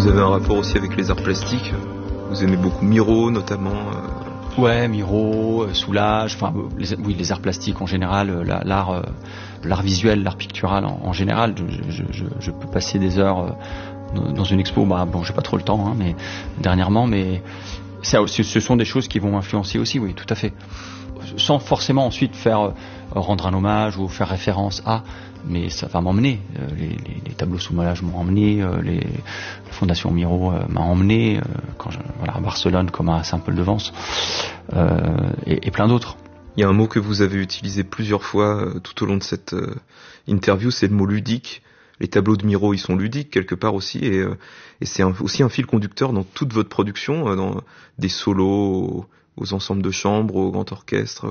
Vous avez un rapport aussi avec les arts plastiques. Vous aimez beaucoup Miro, notamment. Ouais, Miro, Soulage, enfin les arts plastiques en général, l'art visuel, l'art pictural en général. Je peux passer des heures dans une expo. Bon, j'ai pas trop le temps, hein, mais dernièrement, mais ce sont des choses qui vont influencer aussi, oui, tout à fait. Sans forcément ensuite rendre un hommage ou faire référence à, mais ça va m'emmener. Les tableaux Soulage m'ont emmené, la Fondation Miro m'a emmené, à Barcelone comme à Saint-Paul-de-Vence, et plein d'autres. Il y a un mot que vous avez utilisé plusieurs fois tout au long de cette interview, c'est le mot ludique. Les tableaux de Miro, ils sont ludiques quelque part aussi, et c'est aussi un fil conducteur dans toute votre production, dans des solos aux ensembles de chambre, au grand orchestre.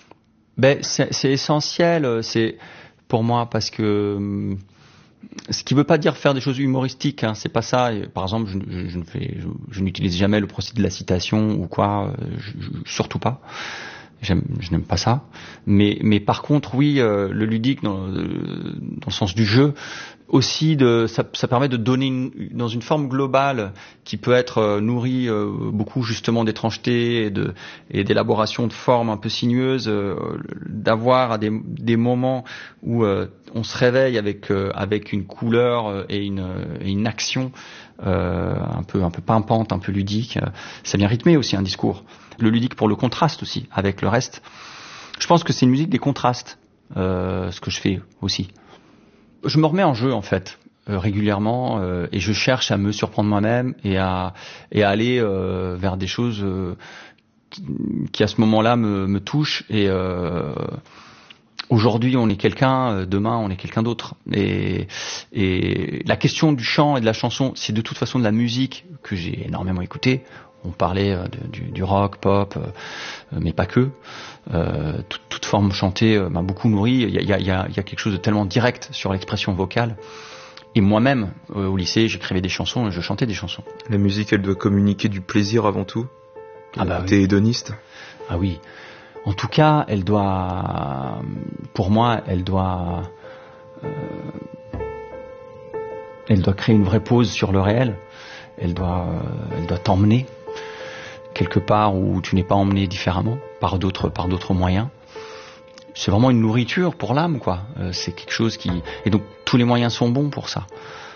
C'est essentiel, c'est pour moi, parce que ce qui veut pas dire faire des choses humoristiques, hein, c'est pas ça. Par exemple, je n'utilise jamais le procédé de la citation ou quoi, surtout pas. Je n'aime pas ça. Mais par contre, oui, le ludique dans le sens du jeu aussi, ça permet de donner dans une forme globale qui peut être nourrie beaucoup justement d'étrangeté et d'élaboration de formes un peu sinueuses, d'avoir à des moments où on se réveille avec une couleur et une action un peu pimpante, un peu ludique. Ça vient rythmer aussi un discours. Le ludique pour le contraste aussi avec le reste. Je pense que c'est une musique des contrastes, ce que je fais aussi. Je me remets en jeu en fait régulièrement, et je cherche à me surprendre moi-même et à aller vers des choses qui à ce moment-là me touchent. Et aujourd'hui on est quelqu'un, demain on est quelqu'un d'autre. Et la question du chant et de la chanson, c'est de toute façon de la musique que j'ai énormément écoutée. On parlait du rock, pop, mais pas que. Toute forme chantée m'a beaucoup nourri. Il y a quelque chose de tellement direct sur l'expression vocale. Et moi-même, au lycée, j'écrivais des chansons et je chantais des chansons. La musique, elle doit communiquer du plaisir avant tout. T'es hédoniste. Ah oui. En tout cas, pour moi, elle doit créer une vraie pause sur le réel. Elle doit t'emmener quelque part où tu n'es pas emmené différemment par d'autres moyens. C'est vraiment une nourriture pour l'âme, quoi. C'est quelque chose et donc tous les moyens sont bons pour ça.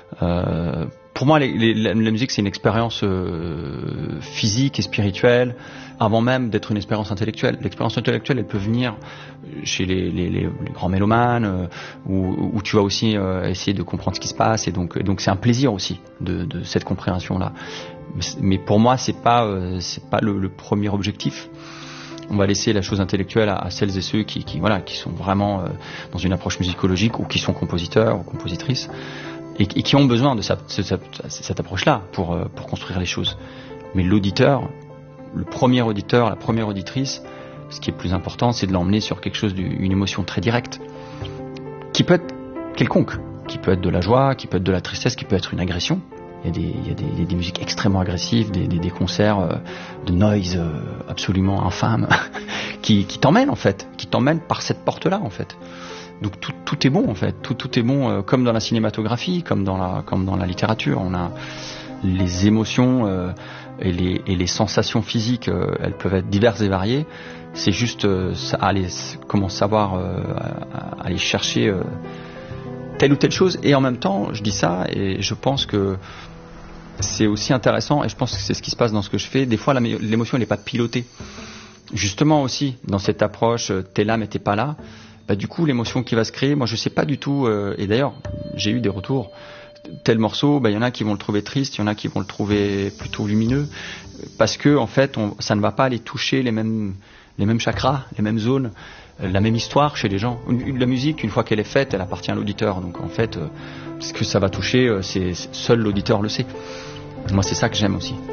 Pour moi, la musique, c'est une expérience physique et spirituelle avant même d'être une expérience intellectuelle. L'expérience intellectuelle, elle peut venir chez les grands mélomanes, où tu vas aussi essayer de comprendre ce qui se passe, et donc c'est un plaisir aussi de cette compréhension-là. Mais pour moi, c'est pas le premier objectif. On va laisser la chose intellectuelle à celles et ceux qui sont vraiment dans une approche musicologique, ou qui sont compositeurs ou compositrices, et qui ont besoin de cette approche-là pour construire les choses. Mais l'auditeur, le premier auditeur, la première auditrice, ce qui est plus important, c'est de l'emmener sur quelque chose, une émotion très directe, qui peut être quelconque, qui peut être de la joie, qui peut être de la tristesse, qui peut être une agression. Il y a des musiques extrêmement agressives, des concerts de noise absolument infâmes qui t'emmènent en fait, qui t'emmènent par cette porte-là en fait. Donc tout est bon en fait, tout est bon, comme dans la cinématographie, comme dans la littérature. On a les émotions et les sensations physiques, elles peuvent être diverses et variées. C'est juste comment savoir aller chercher telle ou telle chose. Et en même temps, je dis ça et je pense que c'est aussi intéressant, et je pense que c'est ce qui se passe dans ce que je fais. Des fois, l'émotion, elle n'est pas pilotée. Justement aussi, dans cette approche, t'es là mais t'es pas là. Du coup, l'émotion qui va se créer, moi je sais pas du tout, et d'ailleurs j'ai eu des retours, tel morceau, il y en a qui vont le trouver triste, il y en a qui vont le trouver plutôt lumineux, parce que en fait ça ne va pas aller toucher les mêmes chakras, les mêmes zones, la même histoire chez les gens. La musique, une fois qu'elle est faite, elle appartient à l'auditeur, donc en fait ce que ça va toucher, seul l'auditeur le sait. Moi c'est ça que j'aime aussi.